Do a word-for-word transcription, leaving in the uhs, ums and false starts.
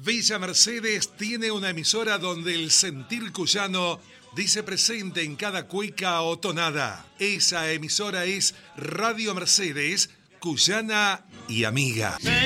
Villa Mercedes tiene una emisora donde el sentir cuyano dice presente en cada cueca o tonada. Esa emisora es Radio Mercedes, cuyana y amiga.